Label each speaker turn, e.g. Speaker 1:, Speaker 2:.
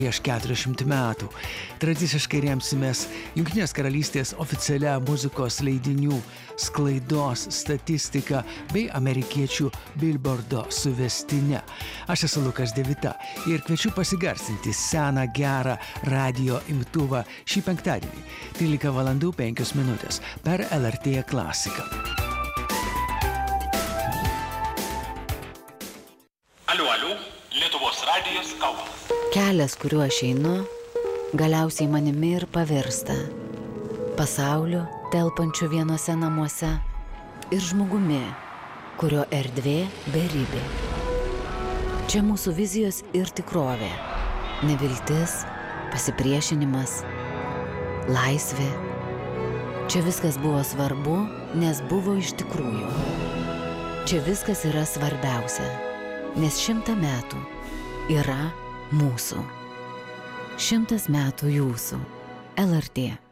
Speaker 1: Prieš 400 metų tradiciškai remsimės Jungtinės karalystės oficialia muzikos leidinių sklaidos statistika bei amerikiečių Billboardo suvestine. Aš esu Lukas Devita ir kviečiu pasigarsinti seną gerą radijo imtuvą šį penktadienį 13:05 per LRT klasiką.
Speaker 2: Aliu, Lietuvos radijas kalba.
Speaker 3: Kelias, kuriuo aš einu, galiausiai manimi ir pavirsta. Pasauliu, telpančiu vienose namuose ir žmogumi, kurio erdvė beribė. Čia mūsų vizijos ir tikrovė. Neviltis, pasipriešinimas, laisvė. Čia viskas buvo svarbu, nes buvo iš tikrųjų. Čia viskas yra svarbiausia, nes 100 metų yra mūsų. 100 metų jūsų. LRT.